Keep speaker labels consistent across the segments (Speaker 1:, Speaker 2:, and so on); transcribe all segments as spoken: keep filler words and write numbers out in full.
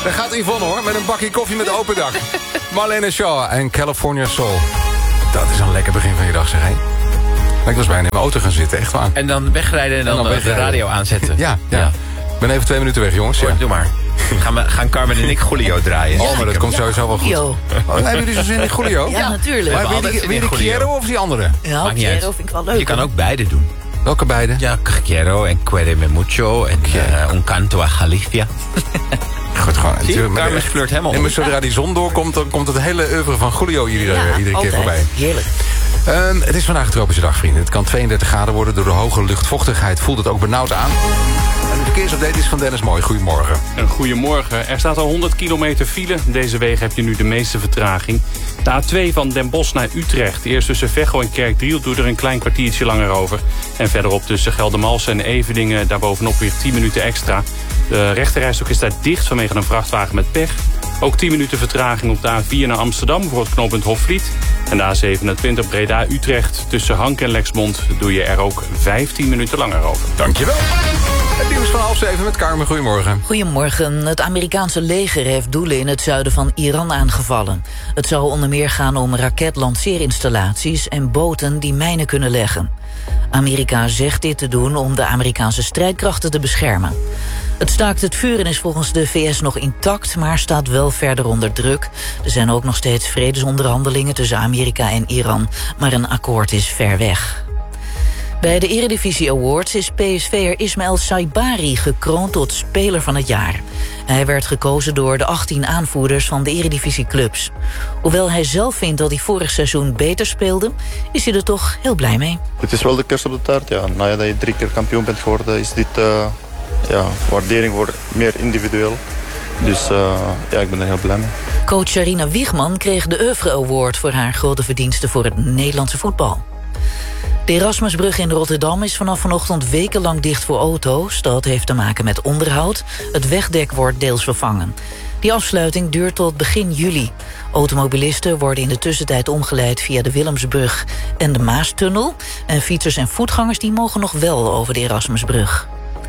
Speaker 1: Daar gaat Yvonne hoor, met een bakje koffie met open dak. Marlene Shaw en California Soul. Dat is een lekker begin van je dag, zeg hé. Ik was bijna in mijn auto gaan zitten, echt waar.
Speaker 2: En dan wegrijden en dan, en dan wegrijden. De radio aanzetten.
Speaker 1: Ja, ja, ja. Ik ben even twee minuten weg, jongens.
Speaker 2: Hoor,
Speaker 1: ja.
Speaker 2: Doe maar. Gaan, we, gaan Carmen en ik Julio draaien?
Speaker 1: Oh, maar dat komt sowieso wel goed.
Speaker 3: Julio.
Speaker 1: Oh, hebben jullie zo'n zin in Julio?
Speaker 3: Ja, natuurlijk.
Speaker 1: Maar wil je de Quiero of die andere?
Speaker 3: Ja, Quiero vind ik wel leuk.
Speaker 2: Je kan ook beide doen.
Speaker 1: Welke beide?
Speaker 2: Ja, Quiero en Quereme Mucho en uh, Un Canto a Galicia.
Speaker 1: Goed, gewoon.
Speaker 2: Zie je, Carmen flirt hem al.
Speaker 1: En zodra die zon doorkomt, dan komt het hele oeuvre van Julio iedere,
Speaker 3: ja,
Speaker 1: iedere keer voorbij.
Speaker 3: Heerlijk.
Speaker 1: Um, het is vandaag een tropische dag, vrienden. Het kan tweeëndertig graden worden. Door de hoge luchtvochtigheid voelt het ook benauwd aan. En de verkeersupdate is van Dennis Mooi. Goedemorgen.
Speaker 4: Een goedemorgen. Er staat al honderd kilometer file. Deze wegen heb je nu de meeste vertraging. De A twee van Den Bosch naar Utrecht. Eerst tussen Veghel en Kerkdriel doe er een klein kwartiertje langer over. En verderop tussen Geldermalsen en Eveningen daarbovenop weer tien minuten extra. De rechterrijstok is daar dicht vanwege een vrachtwagen met pech. Ook tien minuten vertraging op de A vier naar Amsterdam voor het knooppunt Hofvliet. En de A zevenentwintig Breda-Utrecht tussen Hank en Lexmond doe je er ook vijftien minuten langer over.
Speaker 1: Dankjewel. Het nieuws van half zeven met Carmen. Goedemorgen.
Speaker 3: Goedemorgen. Het Amerikaanse leger heeft doelen in het zuiden van Iran aangevallen. Het zou onder meer gaan om raketlanceerinstallaties en boten die mijnen kunnen leggen. Amerika zegt dit te doen om de Amerikaanse strijdkrachten te beschermen. Het staakt het vuren is volgens de V S nog intact, maar staat wel verder onder druk. Er zijn ook nog steeds vredesonderhandelingen tussen Amerika en Iran, maar een akkoord is ver weg. Bij de Eredivisie Awards is P S V'er Ismaël Saibari gekroond tot Speler van het Jaar. Hij werd gekozen door de achttien aanvoerders van de Eredivisieclubs. Hoewel hij zelf vindt dat hij vorig seizoen beter speelde, is hij er toch heel blij mee.
Speaker 5: Het is wel de kerst op de taart, ja. Nadat je drie keer kampioen bent geworden, is dit uh, ja, waardering wordt meer individueel. Dus uh, ja, ik ben er heel blij mee.
Speaker 3: Coach Sharina Wiegman kreeg de Oeuvre Award voor haar grote verdiensten voor het Nederlandse voetbal. De Erasmusbrug in Rotterdam is vanaf vanochtend wekenlang dicht voor auto's. Dat heeft te maken met onderhoud. Het wegdek wordt deels vervangen. Die afsluiting duurt tot begin juli. Automobilisten worden in de tussentijd omgeleid via de Willemsbrug en de Maastunnel. En fietsers en voetgangers die mogen nog wel over de Erasmusbrug.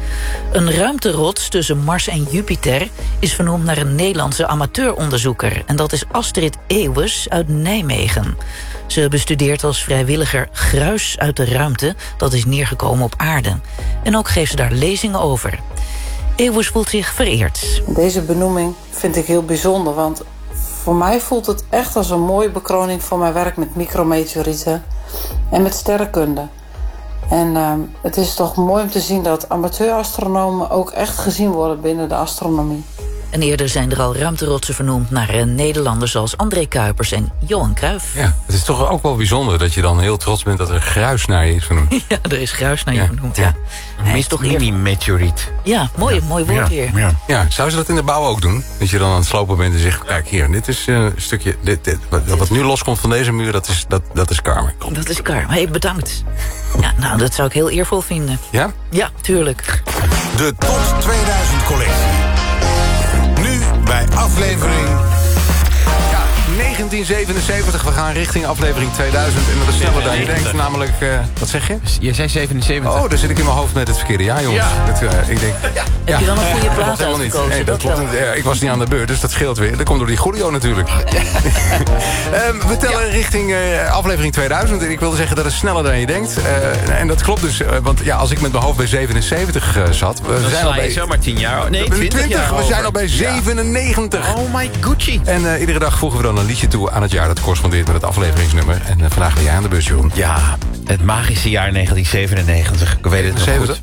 Speaker 3: Een ruimterots tussen Mars en Jupiter is vernoemd naar een Nederlandse amateuronderzoeker. En dat is Astrid Eeuwes uit Nijmegen. Ze bestudeert als vrijwilliger gruis uit de ruimte dat is neergekomen op aarde. En ook geeft ze daar lezingen over. Eeuwes voelt zich vereerd.
Speaker 6: Deze benoeming vind ik heel bijzonder, want voor mij voelt het echt als een mooie bekroning voor mijn werk met micrometeorieten en met sterrenkunde. En uh, het is toch mooi om te zien dat amateurastronomen ook echt gezien worden binnen de astronomie.
Speaker 3: En eerder zijn er al ruimterotsen vernoemd naar uh, Nederlanders zoals André Kuipers en Johan Cruijff.
Speaker 1: Ja, het is toch ook wel bijzonder dat je dan heel trots bent dat er gruis naar je is vernoemd.
Speaker 3: Ja, er is gruis naar je
Speaker 1: ja.
Speaker 3: vernoemd, ja.
Speaker 1: ja.
Speaker 3: Hij is toch
Speaker 2: mini-meteoriet.
Speaker 3: Ja, mooi, ja. mooi woord weer.
Speaker 2: Ja. Ja.
Speaker 1: ja, zou ze dat in de bouw ook doen? Dat je dan aan het slopen bent en zegt, kijk hier, dit is uh, een stukje, dit, dit, wat, wat nu loskomt van deze muur, dat is, dat, dat is Carmen. Kom.
Speaker 3: Dat is Carmen. Hey, bedankt. Ja, nou, dat zou ik heel eervol vinden.
Speaker 1: Ja?
Speaker 3: Ja, tuurlijk.
Speaker 7: De Top tweeduizend collectie. Nu bij aflevering...
Speaker 1: Ja, negentien zevenenzeventig. We gaan richting aflevering tweeduizend. En dat is sneller dan je denkt. Namelijk, uh, wat zeg je?
Speaker 2: Je zei zevenenzeventig.
Speaker 1: Oh, daar zit ik in mijn hoofd met het verkeerde jaar, jongens.
Speaker 2: Ja.
Speaker 1: Dat, uh, ik denk, ja.
Speaker 3: Heb je dan een goede
Speaker 1: Ja,
Speaker 3: plaats
Speaker 1: helemaal niet.
Speaker 3: uitgekozen?
Speaker 1: Nee, dat
Speaker 3: dat
Speaker 1: klopt niet. Ja, ik was niet aan de beurt, dus dat scheelt weer. Dat komt door die Julio natuurlijk. um, we tellen ja. richting uh, aflevering tweeduizend. En ik wilde zeggen, dat is sneller dan je denkt. Uh, en dat klopt dus, uh, want ja, als ik met mijn hoofd bij zevenenzeventig uh, zat... We
Speaker 2: dan
Speaker 1: zijn al bij
Speaker 2: zomaar tien jaar... Nee, twintig, twintig jaar
Speaker 1: We
Speaker 2: over.
Speaker 1: zijn al bij zevenennegentig.
Speaker 2: Ja. Oh my Gucci.
Speaker 1: En uh, iedere dag voegen we dan een liedje toe aan het jaar dat correspondeert met het afleveringsnummer. En uh, vandaag ben jij aan de bus, Jeroen.
Speaker 2: Ja, het magische jaar negentien zevenennegentig. Ik weet het nog goed.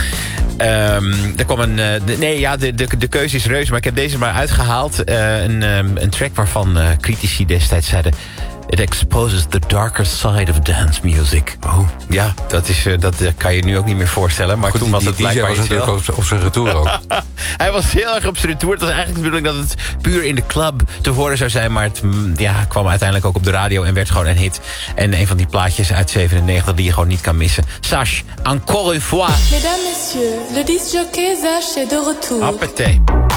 Speaker 2: Um, er kwam een... Uh, de, nee, ja, de, de, de keuze is reus, maar ik heb deze maar uitgehaald. Uh, een, um, een track waarvan uh, critici destijds zeiden... It exposes the darker side of dance music.
Speaker 1: Oh.
Speaker 2: Ja, dat, is, uh, dat uh, kan je nu ook niet meer voorstellen. Maar
Speaker 1: goed,
Speaker 2: toen was
Speaker 1: die,
Speaker 2: het
Speaker 1: die
Speaker 2: blijkbaar
Speaker 1: was natuurlijk op, op zijn retour ook.
Speaker 2: Hij was heel erg op zijn retour. Het was eigenlijk de bedoeling dat het puur in de club te horen zou zijn. Maar het ja, kwam uiteindelijk ook op de radio en werd gewoon een hit. En een van die plaatjes uit zevenennegentig die je gewoon niet kan missen. Sache, encore une fois.
Speaker 8: Mesdames, messieurs, le disc jockey Zach est de retour.
Speaker 2: Hoppatee.